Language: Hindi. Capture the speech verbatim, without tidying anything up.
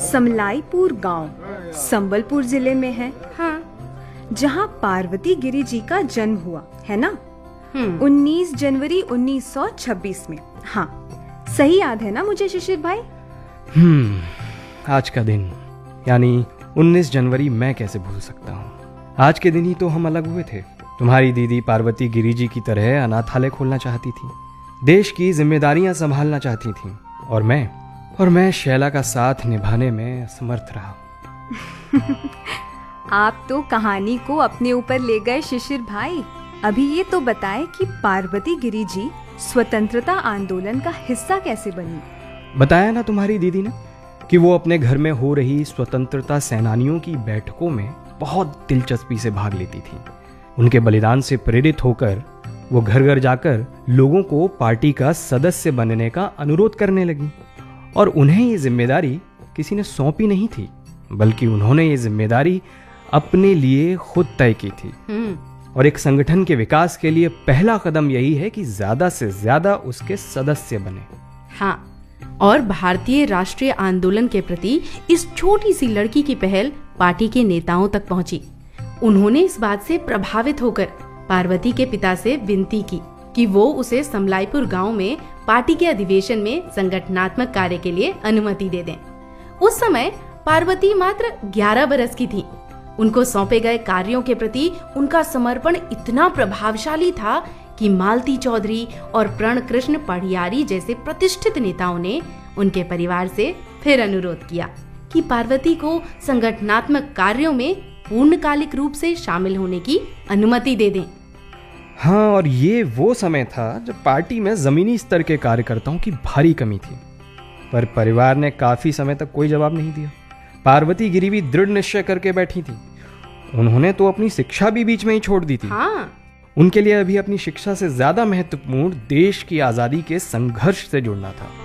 समलाईपुर गांव संबलपुर जिले में है। हाँ। जहां पार्वती गिरी जी का जन्म हुआ है ना, हम्म। उन्नीस जनवरी उन्नीस सौ छब्बीस में। हाँ, सही याद है ना मुझे शिशिर भाई? हम्म आज का दिन यानी उन्नीस जनवरी मैं कैसे भूल सकता हूँ। आज के दिन ही तो हम अलग हुए थे। तुम्हारी दीदी पार्वती गिरी जी की तरह अनाथालय खोलना चाहती थी, देश की जिम्मेदारियां संभालना चाहती थी, और मैं और मैं शैला का साथ निभाने में असमर्थ रहा। आप तो कहानी को अपने ऊपर ले गए शिशिर भाई। अभी ये तो बताएं कि पार्वती गिरी जी स्वतंत्रता आंदोलन का हिस्सा कैसे बनी? बताया ना तुम्हारी दीदी ने कि वो अपने घर में हो रही स्वतंत्रता सेनानियों की बैठकों में बहुत दिलचस्पी से भाग लेती थी। उनके बलिदान से प्रेरित होकर वो घर घर जाकर लोगों को पार्टी का सदस्य बनने का अनुरोध करने लगी, और उन्हें ये जिम्मेदारी किसी ने सौंपी नहीं थी, बल्कि उन्होंने ये जिम्मेदारी अपने लिए खुद तय की थी। और एक संगठन के विकास के लिए पहला कदम यही है कि ज्यादा से ज्यादा उसके सदस्य बने। हाँ, और भारतीय राष्ट्रीय आंदोलन के प्रति इस छोटी सी लड़की की पहल पार्टी के नेताओं तक पहुंची। उन्होंने इस बात से प्रभावित होकर पार्वती के पिता से विनती की कि वो उसे समलाईपुर गांव में पार्टी के अधिवेशन में संगठनात्मक कार्य के लिए अनुमति दे दें। उस समय पार्वती मात्र ग्यारह बरस की थी। उनको सौंपे गए कार्यों के प्रति उनका समर्पण इतना प्रभावशाली था कि मालती चौधरी और प्रण कृष्ण पढ़ियारी जैसे प्रतिष्ठित नेताओं ने उनके परिवार से फिर अनुरोध किया कि पार्वती को संगठनात्मक कार्यों में पूर्णकालिक रूप से शामिल होने की अनुमति दे दें। हाँ, और ये वो समय था जब पार्टी में जमीनी स्तर के कार्यकर्ताओं की भारी कमी थी, पर परिवार ने काफी समय तक कोई जवाब नहीं दिया। पार्वती गिरी भी दृढ़ निश्चय करके बैठी थी। उन्होंने तो अपनी शिक्षा भी बीच में ही छोड़ दी थी। हाँ। उनके लिए अभी अपनी शिक्षा से ज्यादा महत्वपूर्ण देश की आजादी के संघर्ष से जुड़ना था।